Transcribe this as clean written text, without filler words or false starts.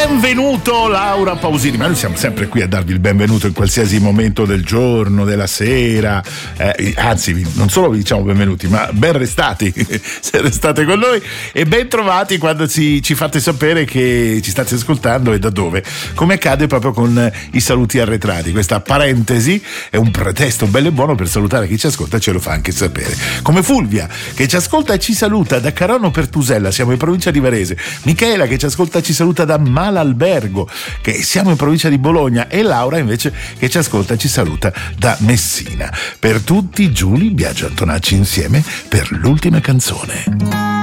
Benvenuto Laura Pausini, ma noi siamo sempre qui a darvi il benvenuto in qualsiasi momento del giorno, della sera, anzi non solo vi diciamo benvenuti, ma ben restati se restate con noi, e ben trovati quando ci fate sapere che ci state ascoltando e da dove, come accade proprio con i saluti arretrati. Questa parentesi è un pretesto bello e buono per salutare chi ci ascolta e ce lo fa anche sapere, come Fulvia che ci ascolta e ci saluta da Carano Pertusella, siamo in provincia di Varese, Michela che ci ascolta e ci saluta da Malalbergo, che siamo in provincia di Bologna, e Laura invece che ci ascolta e ci saluta da Messina. Per tutti Giulia, Biagio Antonacci insieme per l'ultima canzone.